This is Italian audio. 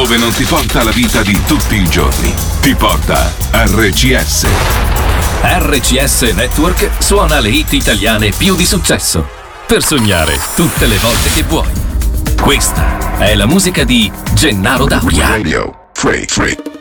dove non ti porta la vita di tutti i giorni, ti porta RCS. RCS Network suona le hit italiane più di successo, per sognare tutte le volte che vuoi. Questa è la musica di Gennaro D'Auria. Radio Free.